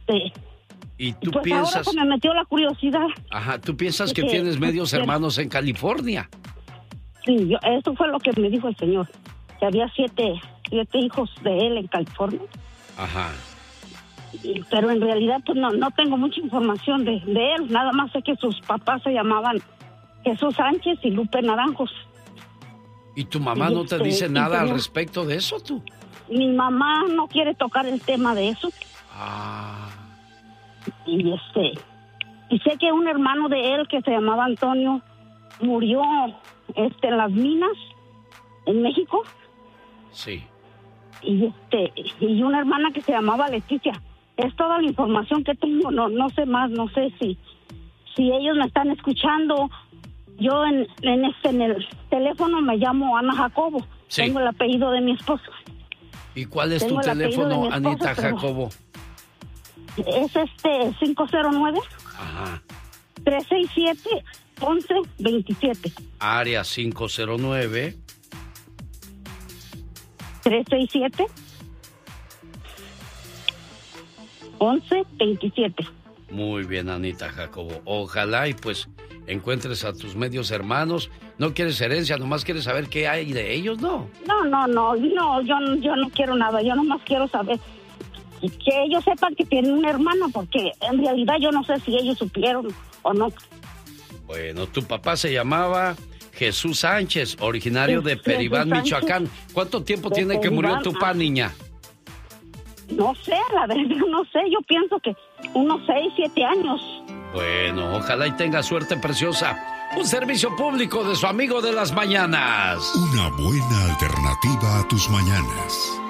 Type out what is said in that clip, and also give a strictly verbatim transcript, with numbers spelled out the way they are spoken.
este... ¿Y tú pues piensas...? Ahora se me metió la curiosidad. Ajá, ¿tú piensas que que, tienes medios que, hermanos en California? Sí, yo, eso fue lo que me dijo el señor, que había siete, siete hijos de él en California. Ajá. Y, pero en realidad pues no, no tengo mucha información de, de él, nada más sé que sus papás se llamaban Jesús Sánchez y Lupe Naranjos. ¿Y tu mamá y no te este, dice nada tenía, al respecto de eso, tú? Mi mamá no quiere tocar el tema de eso. Ah. Y este, y sé que un hermano de él que se llamaba Antonio murió este en las minas en México. Sí. Y este, y una hermana que se llamaba Leticia. Es toda la información que tengo, no, no sé más, no sé si, si ellos me están escuchando. Yo en, en este, en el teléfono me llamo Ana Jacobo. Sí. Tengo el apellido de mi esposo. ¿Y cuál es Tengo tu el apellido de teléfono, mi esposo, Anita pero Jacobo? Es este cinco cero nueve, Ajá. tres seis siete, once veintisiete. Área cinco cero nueve. tres seis siete, once veintisiete. Muy bien, Anita Jacobo. Ojalá y pues encuentres a tus medios hermanos. No quieres herencia, nomás quieres saber qué hay de ellos, ¿no? No, no, no, no, yo, yo no quiero nada, yo nomás quiero saber que ellos sepan que tienen un hermano, porque en realidad yo no sé si ellos supieron o no. Bueno, tu papá se llamaba Jesús Sánchez, originario de Peribán, Jesús Michoacán. Sánchez. ¿Cuánto tiempo De tiene que murió Peribán, tu papá, ah. niña? No sé, la verdad, no sé, yo pienso que unos seis, siete años. Bueno, ojalá y tenga suerte, preciosa. Un servicio público de su amigo de las mañanas. Una buena alternativa a tus mañanas.